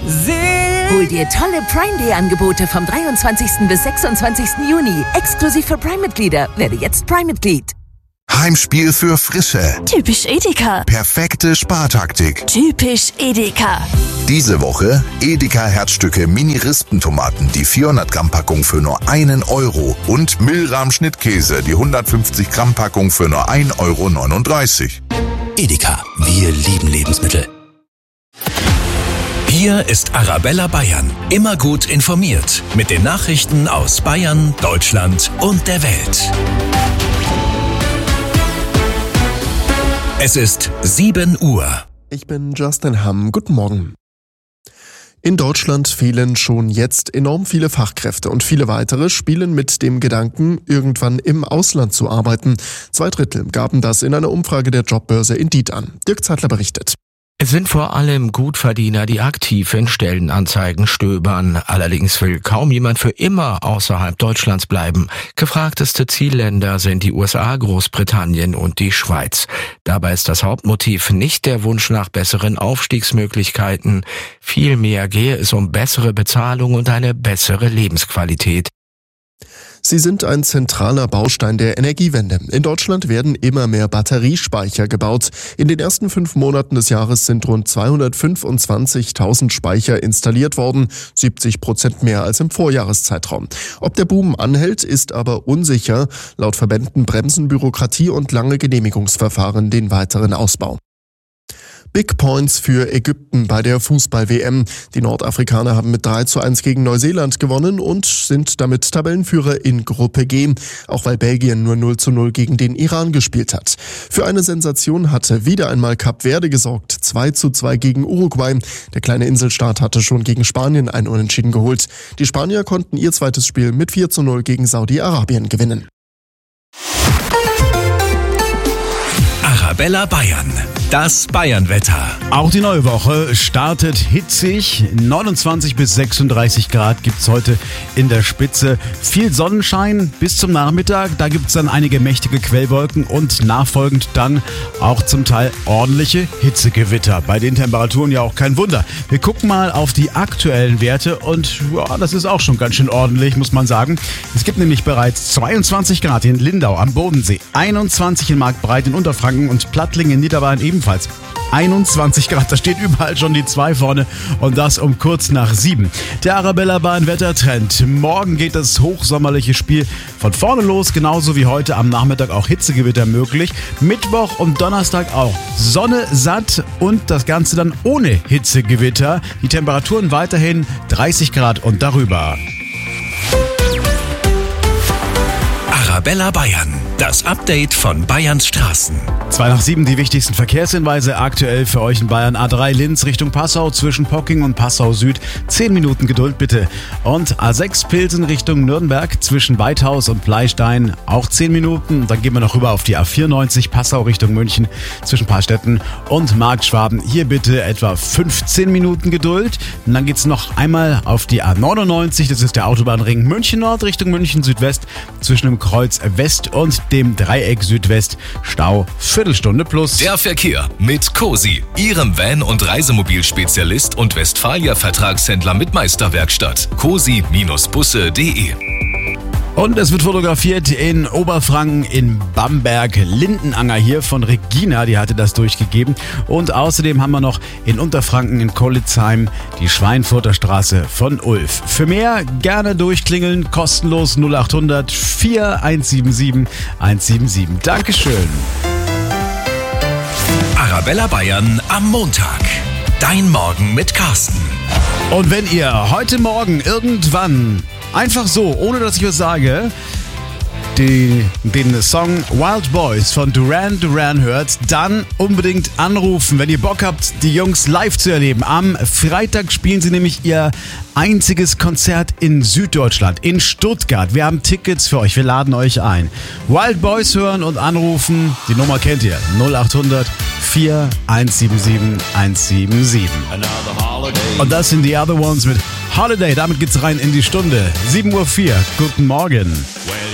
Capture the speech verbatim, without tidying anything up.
Hol dir tolle Prime Day Angebote vom dreiundzwanzigsten bis sechsundzwanzigsten Juni. Exklusiv für Prime-Mitglieder. Werde jetzt Prime-Mitglied. Heimspiel für Frische. Typisch Edeka. Perfekte Spartaktik. Typisch Edeka. Diese Woche Edeka Herzstücke Mini-Rispentomaten, die vierhundert Gramm Packung für nur einen Euro und Milram Schnittkäse, die hundertfünfzig Gramm Packung für nur ein Euro neununddreißig. Edeka, wir lieben Lebensmittel. Hier ist Arabella Bayern. Immer gut informiert. Mit den Nachrichten aus Bayern, Deutschland und der Welt. Es ist sieben Uhr. Ich bin Justin Hamm. Guten Morgen. In Deutschland fehlen schon jetzt enorm viele Fachkräfte und viele weitere spielen mit dem Gedanken, irgendwann im Ausland zu arbeiten. Zwei Drittel gaben das in einer Umfrage der Jobbörse Indeed an. Dirk Zeitler berichtet. Es sind vor allem Gutverdiener, die aktiv in Stellenanzeigen stöbern. Allerdings will kaum jemand für immer außerhalb Deutschlands bleiben. Gefragteste Zielländer sind die U S A, Großbritannien und die Schweiz. Dabei ist das Hauptmotiv nicht der Wunsch nach besseren Aufstiegsmöglichkeiten. Vielmehr gehe es um bessere Bezahlung und eine bessere Lebensqualität. Sie sind ein zentraler Baustein der Energiewende. In Deutschland werden immer mehr Batteriespeicher gebaut. In den ersten fünf Monaten des Jahres sind rund zweihundertfünfundzwanzigtausend Speicher installiert worden, siebzig Prozent mehr als im Vorjahreszeitraum. Ob der Boom anhält, ist aber unsicher. Laut Verbänden bremsen Bürokratie und lange Genehmigungsverfahren den weiteren Ausbau. Big Points für Ägypten bei der Fußball-W M. Die Nordafrikaner haben mit drei zu eins gegen Neuseeland gewonnen und sind damit Tabellenführer in Gruppe G, auch weil Belgien nur null zu null gegen den Iran gespielt hat. Für eine Sensation hatte wieder einmal Kap Verde gesorgt, zwei zu zwei gegen Uruguay. Der kleine Inselstaat hatte schon gegen Spanien ein Unentschieden geholt. Die Spanier konnten ihr zweites Spiel mit vier zu null gegen Saudi-Arabien gewinnen. Arabella Bayern. Das Bayernwetter. Auch die neue Woche startet hitzig. neunundzwanzig bis sechsunddreißig Grad gibt's heute in der Spitze. Viel Sonnenschein bis zum Nachmittag. Da gibt's dann einige mächtige Quellwolken und nachfolgend dann auch zum Teil ordentliche Hitzegewitter. Bei den Temperaturen ja auch kein Wunder. Wir gucken mal auf die aktuellen Werte und ja, das ist auch schon ganz schön ordentlich, muss man sagen. Es gibt nämlich bereits zweiundzwanzig Grad in Lindau am Bodensee, einundzwanzig in Marktbreit in Unterfranken und Plattling in Niederbayern ebenfalls. einundzwanzig Grad, da steht überall schon die zwei vorne und das um kurz nach sieben. Der Arabella Bayern Wettertrend. Morgen geht das hochsommerliche Spiel von vorne los, genauso wie heute am Nachmittag auch Hitzegewitter möglich. Mittwoch und Donnerstag auch Sonne satt und das Ganze dann ohne Hitzegewitter. Die Temperaturen weiterhin dreißig Grad und darüber. Arabella Bayern. Das Update von Bayerns Straßen. Zwei nach sieben die wichtigsten Verkehrshinweise aktuell für euch in Bayern. A drei Linz Richtung Passau zwischen Pocking und Passau Süd. Zehn Minuten Geduld bitte. Und A sechs Pilsen Richtung Nürnberg zwischen Weithaus und Bleistein. Auch zehn Minuten. Dann gehen wir noch rüber auf die A vierundneunzig Passau Richtung München zwischen Paarstetten und Marktschwaben. Hier bitte etwa fünfzehn Minuten Geduld. Und dann geht's noch einmal auf die A neunundneunzig. Das ist der Autobahnring München Nord Richtung München Südwest zwischen dem Kreuz West und dem Dreieck Südwest. Stau Viertelstunde plus. Der Verkehr mit Cosi, Ihrem Van- und Reisemobilspezialist und Westfalia-Vertragshändler mit Meisterwerkstatt. cosi Bindestrich busse punkt de. Und es wird fotografiert in Oberfranken, in Bamberg. Lindenanger hier von Regina, die hatte das durchgegeben. Und außerdem haben wir noch in Unterfranken, in Kollitzheim, die Schweinfurter Straße von Ulf. Für mehr gerne durchklingeln, kostenlos null acht hundert vier eins sieben sieben eins sieben sieben. Dankeschön. Arabella Bayern am Montag. Dein Morgen mit Carsten. Und wenn ihr heute Morgen irgendwann einfach so, ohne dass ich was sage, die, den Song Wild Boys von Duran Duran hört, dann unbedingt anrufen, wenn ihr Bock habt, die Jungs live zu erleben. Am Freitag spielen sie nämlich ihr einziges Konzert in Süddeutschland, in Stuttgart. Wir haben Tickets für euch, wir laden euch ein. Wild Boys hören und anrufen, die Nummer kennt ihr, null acht hundert vier eins sieben sieben eins sieben sieben. Und das sind die Other Ones mit Holiday, damit geht's rein in die Stunde. sieben Uhr vier, guten Morgen.